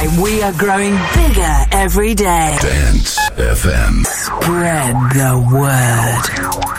We are growing bigger every day. Dance FM. Spread the word.